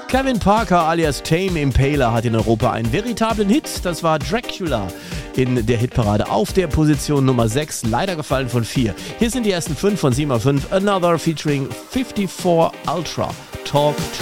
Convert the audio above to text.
Kevin Parker alias Tame Impala hat in Europa einen veritablen Hit. Das war Dracula in der Hitparade auf der Position Nummer 6, leider gefallen von 4. Hier sind die ersten 5 von 7 auf 5. Another featuring 54 Ultra, Talk to